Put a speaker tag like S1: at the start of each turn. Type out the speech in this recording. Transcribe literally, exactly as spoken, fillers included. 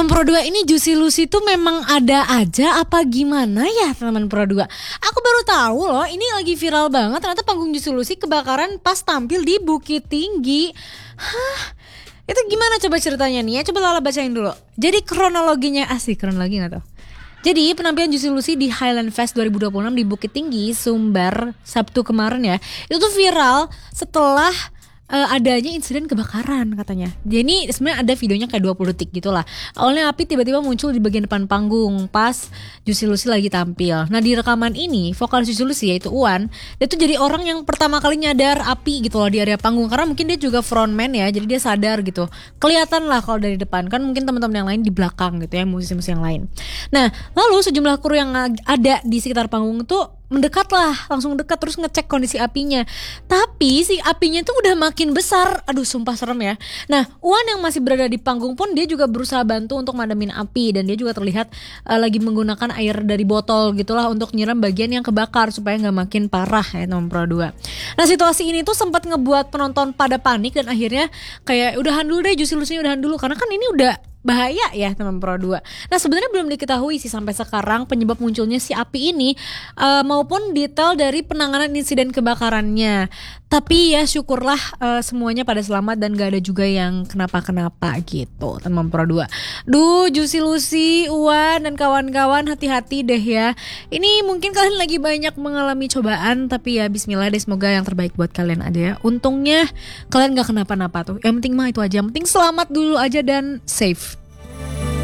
S1: teman Pro dua, ini Juicy Lucy tuh memang ada aja apa gimana ya teman Pro dua? Aku baru tahu loh, ini lagi viral banget ternyata panggung Juicy Lucy kebakaran pas tampil di Bukit Tinggi. Hah? Itu gimana coba ceritanya nih ya? Coba Lala bacain dulu. Jadi kronologinya, asik kronologi gak tuh? Jadi penampilan Juicy Lucy di Highland Fest dua ribu dua puluh enam di Bukit Tinggi, Sumbar, Sabtu kemarin ya. Itu tuh viral setelah uh, adanya insiden kebakaran katanya. Jadi sebenarnya ada videonya kayak dua puluh detik gitulah. Awalnya api tiba-tiba muncul di bagian depan panggung pas Juicy Lucy lagi tampil. Nah di rekaman ini vokalis Juicy Lucy yaitu Uwan, dia tuh jadi orang yang pertama kali nyadar api gitu loh di area panggung. Karena mungkin dia juga frontman ya, jadi dia sadar gitu. Kelihatan lah kalau dari depan, kan mungkin teman-teman yang lain di belakang gitu ya, musisi-musisi yang lain. Nah lalu sejumlah kru yang ada di sekitar panggung tuh mendekat lah, langsung dekat terus ngecek kondisi apinya. Tapi si apinya tuh udah makin besar. Aduh sumpah serem ya. Nah Uwan yang masih berada di panggung pun dia juga berusaha bantu untuk madamin api. Dan dia juga terlihat uh, lagi menggunakan air dari botol gitulah untuk nyiram bagian yang kebakar supaya gak makin parah ya teman Pro dua. Nah situasi ini tuh sempat ngebuat penonton pada panik. Dan akhirnya kayak udahan dulu deh, Juicy Lucy udahan dulu. Karena kan ini udah bahaya ya teman Pro dua. Nah sebenarnya belum diketahui sih sampai sekarang penyebab munculnya si api ini uh, maupun detail dari penanganan insiden kebakarannya. Tapi ya syukurlah uh, semuanya pada selamat dan gak ada juga yang kenapa-kenapa gitu teman Pro dua. Duh Juicy Lucy, Uwan dan kawan-kawan hati-hati deh ya. Ini mungkin kalian lagi banyak mengalami cobaan, tapi ya bismillah deh, semoga yang terbaik buat kalian aja ya. Untungnya kalian gak kenapa-napa tuh. Yang penting mah itu aja, yang penting selamat dulu aja dan safe.